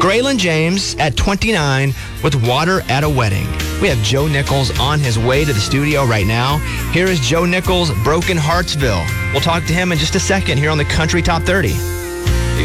Graylin James at 29 with Water at a Wedding. We have Joe Nichols on his way to the studio right now. Here is Joe Nichols, Broken Heartsville. We'll talk to him in just a second here on the Country Top 30.